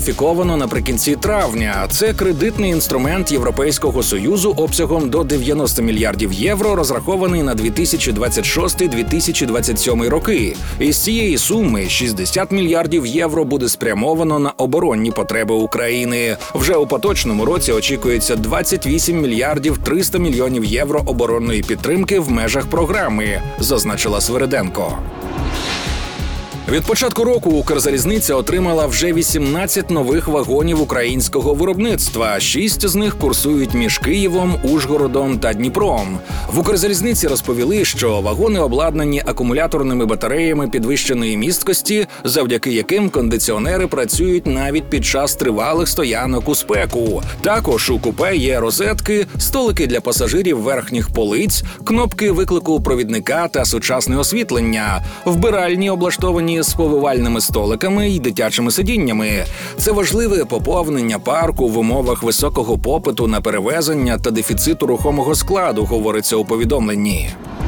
ратифіковано наприкінці травня. Це кредитний інструмент Європейського Союзу обсягом до 90 мільярдів євро, розрахований на 2026-2027 роки. Із цієї суми 60 мільярдів євро буде спрямовано на оборонні потреби України. Вже у поточному році очікується 28 мільярдів 300 мільйонів євро оборонної підтримки в межах програми, зазначила Свириденко. Від початку року Укрзалізниця отримала вже 18 нових вагонів українського виробництва. 6 з них курсують між Києвом, Ужгородом та Дніпром. В Укрзалізниці розповіли, що вагони обладнані акумуляторними батареями підвищеної місткості, завдяки яким кондиціонери працюють навіть під час тривалих стоянок у спеку. Також у купе є розетки, столики для пасажирів верхніх полиць, кнопки виклику провідника та сучасне освітлення. Вбиральні облаштовані з повивальними столиками і дитячими сидіннями. Це важливе поповнення парку в умовах високого попиту на перевезення та дефіциту рухомого складу, говориться у повідомленні.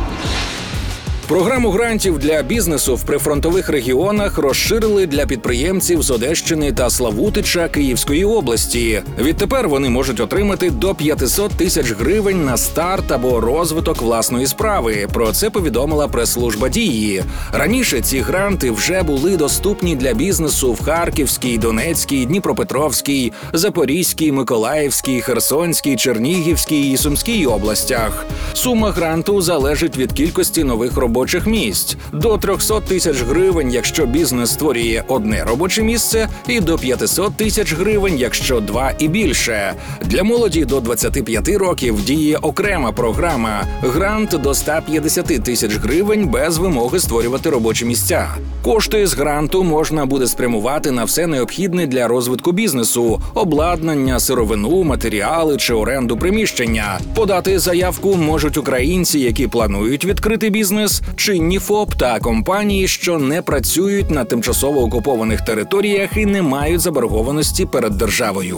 Програму грантів для бізнесу в прифронтових регіонах розширили для підприємців з Одещини та Славутича Київської області. Відтепер вони можуть отримати до 500 тисяч гривень на старт або розвиток власної справи. Про це повідомила прес-служба «Дії». Раніше ці гранти вже були доступні для бізнесу в Харківській, Донецькій, Дніпропетровській, Запорізькій, Миколаївській, Херсонській, Чернігівській і Сумській областях. Сума гранту залежить від кількості нових робочих місць. До 300 тисяч гривень, якщо бізнес створює одне робоче місце, і до 500 тисяч гривень, якщо 2 і більше. Для молоді до 25 років діє окрема програма «Грант до 150 тисяч гривень» без вимоги створювати робочі місця. Кошти з гранту можна буде спрямувати на все необхідне для розвитку бізнесу – обладнання, сировину, матеріали чи оренду приміщення. Подати заявку можуть українці, які планують відкрити бізнес, чинні ФОП та компанії, що не працюють на тимчасово окупованих територіях і не мають заборгованості перед державою.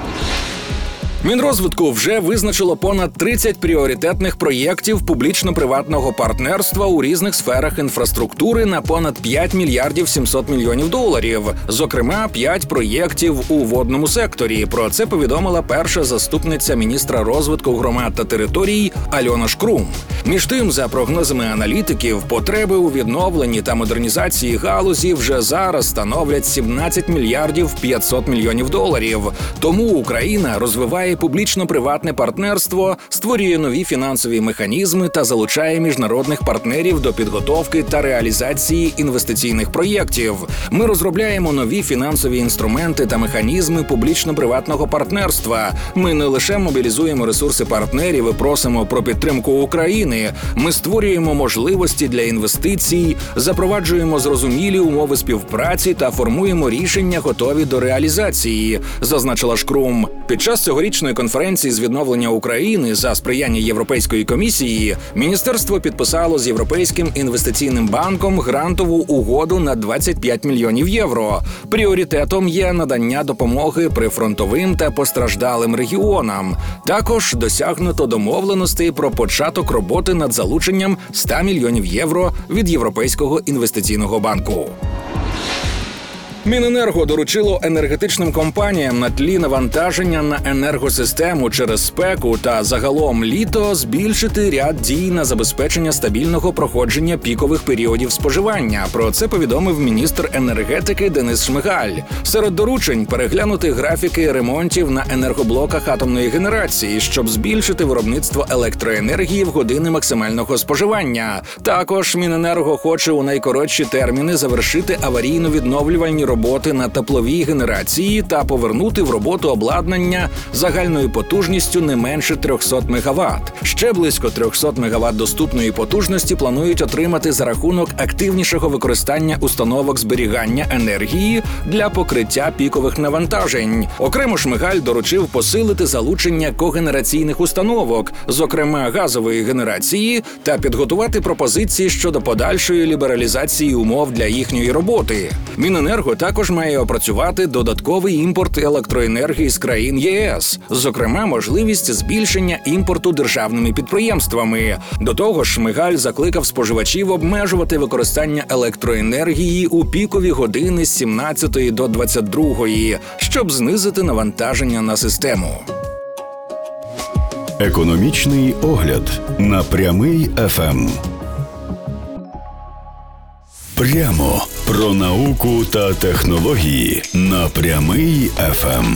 Мінрозвитку вже визначило понад 30 пріоритетних проєктів публічно-приватного партнерства у різних сферах інфраструктури на понад 5 мільярдів 700 мільйонів доларів. Зокрема, 5 проєктів у водному секторі. Про це повідомила перша заступниця міністра розвитку громад та територій Альона Шкрум. Між тим, за прогнозами аналітиків, потреби у відновленні та модернізації галузі вже зараз становлять 17 мільярдів 500 мільйонів доларів. Тому Україна розвиває публічно-приватне партнерство, створює нові фінансові механізми та залучає міжнародних партнерів до підготовки та реалізації інвестиційних проєктів. Ми розробляємо нові фінансові інструменти та механізми публічно-приватного партнерства. Ми не лише мобілізуємо ресурси партнерів і просимо про підтримку України. Ми створюємо можливості для інвестицій, запроваджуємо зрозумілі умови співпраці та формуємо рішення, готові до реалізації, зазначила Шкрум. Під час цьогорічної конференції з відновлення України за сприяння Європейської комісії міністерство підписало з Європейським інвестиційним банком грантову угоду на 25 мільйонів євро. Пріоритетом є надання допомоги прифронтовим та постраждалим регіонам. Також досягнуто домовленостей про початок роботи над залученням 100 мільйонів євро від Європейського інвестиційного банку. Міненерго доручило енергетичним компаніям на тлі навантаження на енергосистему через спеку та загалом літо збільшити ряд дій на забезпечення стабільного проходження пікових періодів споживання. Про це повідомив міністр енергетики Денис Шмигаль. Серед доручень переглянути графіки ремонтів на енергоблоках атомної генерації, щоб збільшити виробництво електроенергії в години максимального споживання. Також Міненерго хоче у найкоротші терміни завершити аварійно-відновлювальні роботи на тепловій генерації та повернути в роботу обладнання загальною потужністю не менше 300 МВт. Ще близько 300 МВт доступної потужності планують отримати за рахунок активнішого використання установок зберігання енергії для покриття пікових навантажень. Окремо Шмигаль доручив посилити залучення когенераційних установок, зокрема газової генерації, та підготувати пропозиції щодо подальшої лібералізації умов для їхньої роботи. Міненерго також має опрацювати додатковий імпорт електроенергії з країн ЄС, зокрема, можливість збільшення імпорту державними підприємствами. До того ж, Шмигаль закликав споживачів обмежувати використання електроенергії у пікові години з 17 до 22, щоб знизити навантаження на систему. Економічний огляд на Прямий ФМ. Прямо про науку та технології на Прямий ФМ.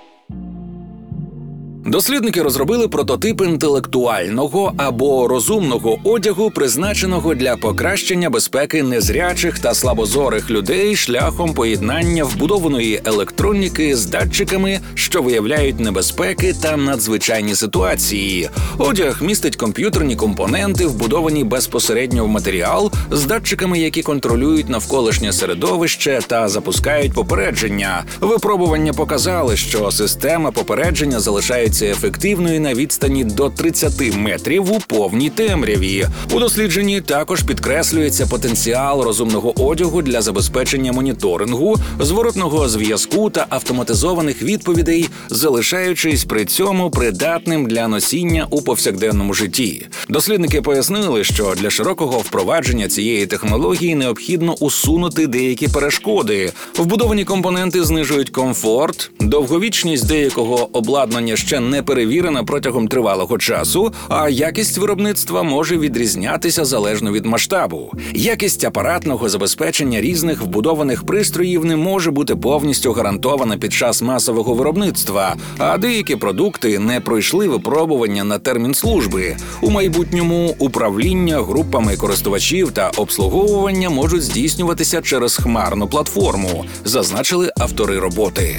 Дослідники розробили прототип інтелектуального або розумного одягу, призначеного для покращення безпеки незрячих та слабозорих людей шляхом поєднання вбудованої електроніки з датчиками, що виявляють небезпеки та надзвичайні ситуації. Одяг містить комп'ютерні компоненти, вбудовані безпосередньо в матеріал, з датчиками, які контролюють навколишнє середовище та запускають попередження. Випробування показали, що система попередження залишається ефективною на відстані до 30 метрів у повній темряві. У дослідженні також підкреслюється потенціал розумного одягу для забезпечення моніторингу, зворотного зв'язку та автоматизованих відповідей, залишаючись при цьому придатним для носіння у повсякденному житті. Дослідники пояснили, що для широкого впровадження цієї технології необхідно усунути деякі перешкоди. Вбудовані компоненти знижують комфорт, довговічність деякого обладнання ще не перевірена протягом тривалого часу, а якість виробництва може відрізнятися залежно від масштабу. Якість апаратного забезпечення різних вбудованих пристроїв не може бути повністю гарантована під час масового виробництва, а деякі продукти не пройшли випробування на термін служби. У майбутньому управління групами користувачів та обслуговування можуть здійснюватися через хмарну платформу, зазначили автори роботи.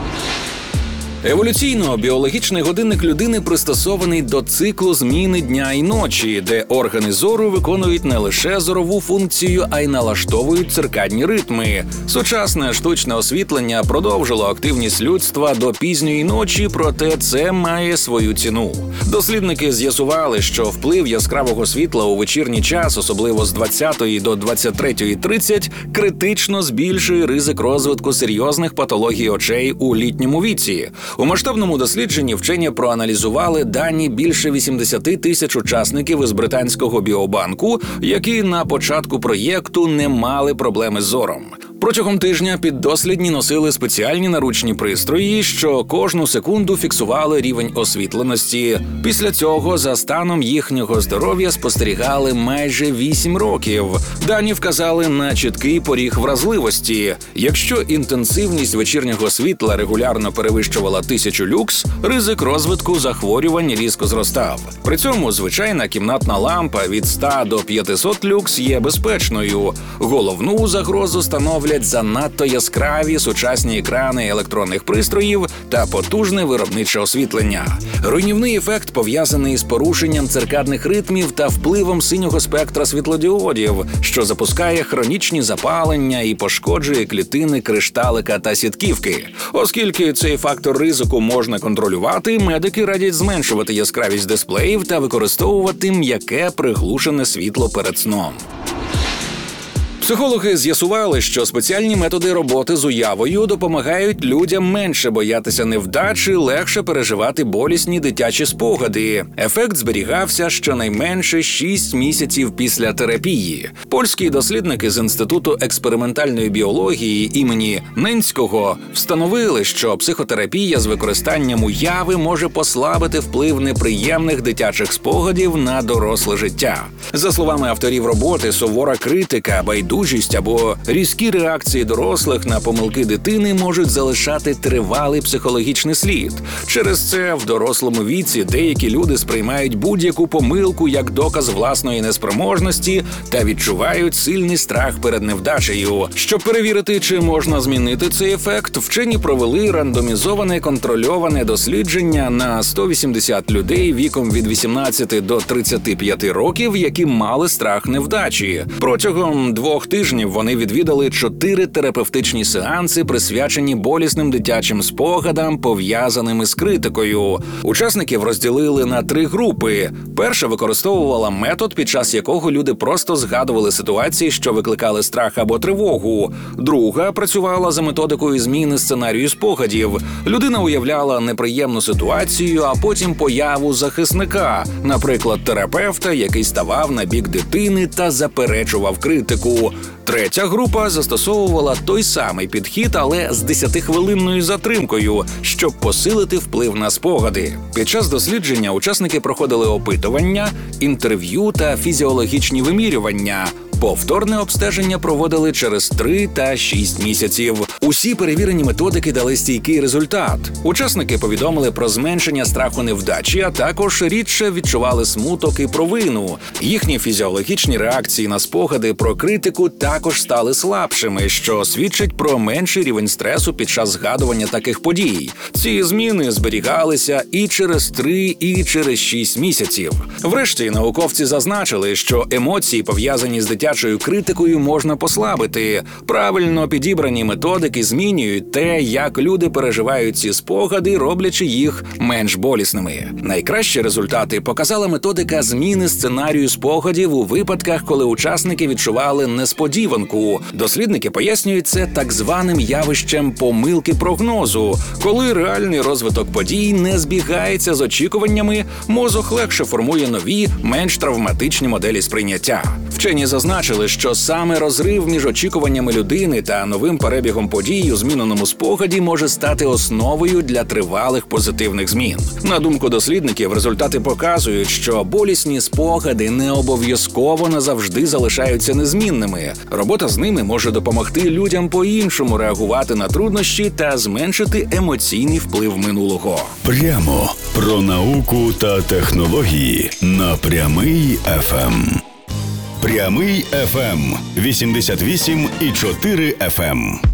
Еволюційно біологічний годинник людини пристосований до циклу зміни дня і ночі, де органи зору виконують не лише зорову функцію, а й налаштовують циркадні ритми. Сучасне штучне освітлення продовжило активність людства до пізньої ночі, проте це має свою ціну. Дослідники з'ясували, що вплив яскравого світла у вечірній час, особливо з 20 до 23:30, критично збільшує ризик розвитку серйозних патологій очей у літньому віці. У масштабному дослідженні вчені проаналізували дані більше 80 тисяч учасників із британського біобанку, які на початку проєкту не мали проблеми з зором. Протягом тижня піддослідні носили спеціальні наручні пристрої, що кожну секунду фіксували рівень освітленості. Після цього за станом їхнього здоров'я спостерігали майже 8 років. Дані вказали на чіткий поріг вразливості. Якщо інтенсивність вечірнього світла регулярно перевищувала 1000 люкс, ризик розвитку захворювань різко зростав. При цьому звичайна кімнатна лампа від 100 до 500 люкс є безпечною. Головну загрозу становлять занадто яскраві сучасні екрани електронних пристроїв та потужне виробниче освітлення. Руйнівний ефект пов'язаний з порушенням циркадних ритмів та впливом синього спектра світлодіодів, що запускає хронічні запалення і пошкоджує клітини кришталика та сітківки. Оскільки цей фактор ризику можна контролювати, медики радять зменшувати яскравість дисплеїв та використовувати м'яке приглушене світло перед сном. Психологи з'ясували, що спеціальні методи роботи з уявою допомагають людям менше боятися невдачі, легше переживати болісні дитячі спогади. Ефект зберігався щонайменше 6 місяців після терапії. Польські дослідники з Інституту експериментальної біології імені Ненського встановили, що психотерапія з використанням уяви може послабити вплив неприємних дитячих спогадів на доросле життя. За словами авторів роботи, сувора критика, байдужість або різкі реакції дорослих на помилки дитини можуть залишати тривалий психологічний слід. Через це в дорослому віці деякі люди сприймають будь-яку помилку як доказ власної неспроможності та відчувають сильний страх перед невдачею. Щоб перевірити, чи можна змінити цей ефект, вчені провели рандомізоване контрольоване дослідження на 180 людей віком від 18 до 35 років, які мали страх невдачі. Протягом 2 тижнів вони відвідали 4 терапевтичні сеанси, присвячені болісним дитячим спогадам, пов'язаним із критикою. Учасників розділили на 3 групи. Перша використовувала метод, під час якого люди просто згадували ситуації, що викликали страх або тривогу. Друга працювала за методикою зміни сценарію спогадів. Людина уявляла неприємну ситуацію, а потім появу захисника, наприклад, терапевта, який ставав на бік дитини та заперечував критику. Третя група застосовувала той самий підхід, але з 10-хвилинною затримкою, щоб посилити вплив на спогади. Під час дослідження учасники проходили опитування, інтерв'ю та фізіологічні вимірювання. Повторне обстеження проводили через 3 та 6 місяців. Усі перевірені методики дали стійкий результат. Учасники повідомили про зменшення страху невдачі, а також рідше відчували смуток і провину. Їхні фізіологічні реакції на спогади про критику також стали слабшими, що свідчить про менший рівень стресу під час згадування таких подій. Ці зміни зберігалися і через 3, і через 6 місяців. Врешті науковці зазначили, що емоції, пов'язані з дитячою критикою, можна послабити. Правильно підібрані методики змінюють те, як люди переживають ці спогади, роблячи їх менш болісними. Найкращі результати показала методика зміни сценарію спогадів у випадках, коли учасники відчували несподіванку. Дослідники пояснюють це так званим явищем помилки прогнозу. Коли реальний розвиток подій не збігається з очікуваннями, мозок легше формує нові, менш травматичні моделі сприйняття. Вчені зазначили, що саме розрив між очікуваннями людини та новим перебігом подій у зміненому спогаді може стати основою для тривалих позитивних змін. На думку дослідників, результати показують, що болісні спогади не обов'язково назавжди залишаються незмінними. Робота з ними може допомогти людям по-іншому реагувати на труднощі та зменшити емоційний вплив минулого. Прямо про науку та технології на Прямий ФМ. Прямий ФМ 88,4 FM.